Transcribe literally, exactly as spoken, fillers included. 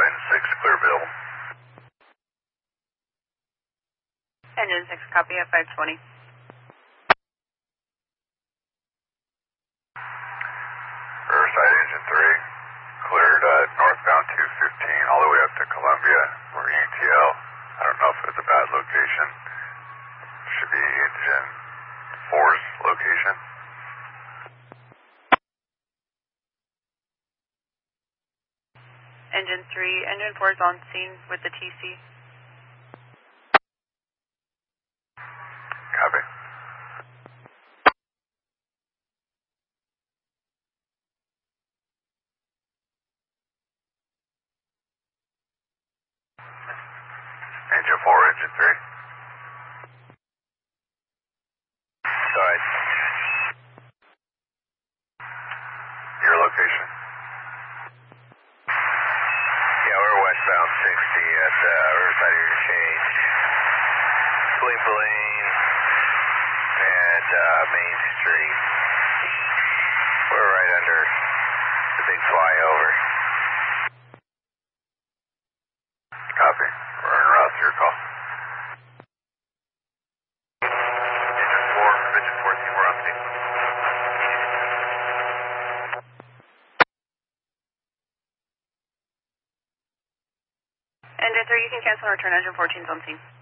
Engine six, clear available. Engine six, copy at five twenty. Riverside Engine three, cleared uh, northbound two fifteen all the way up to Columbia for E T L. I don't know if it's a bad location. Should be Engine four's location. Engine three, Engine four is on scene with the T C. Copy. Engine four, Engine three. Side. Your location? Yeah, we're westbound sixty at uh, Riverside Interchange. Between Blaine and uh, Main Street. We're right under the big flyover. Copy. We're en route to your call. Engine four, Engine fourteen, we're on scene. Engine three, you can cancel and return. Engine fourteen is on scene.